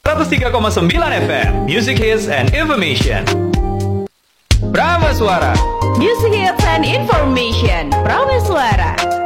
103,9 FM Music Hits and Information. Prameswara Music Hits and Information Prameswara.